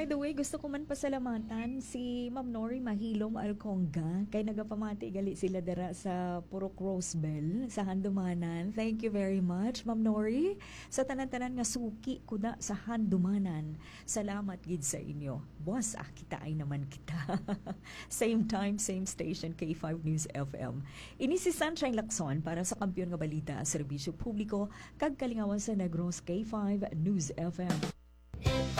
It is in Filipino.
By the way, gusto ko man pasalamatan si Ma'am Nori Mahilom Alconga kay nagapamati gali sila dara sa Purok Rosebell sa Handumanan. Thank you very much, Ma'am Nori. Sa tanan-tanan nga suki ko na sa Handumanan. Salamat gid sa inyo. Boss, kita ay naman kita. Same time, same station, K5 News FM. Ini si Sunshine Lacson para sa Kampiyon nga Balita, Serbisyo Publiko, kag kalingawan sa Negros K5 News FM.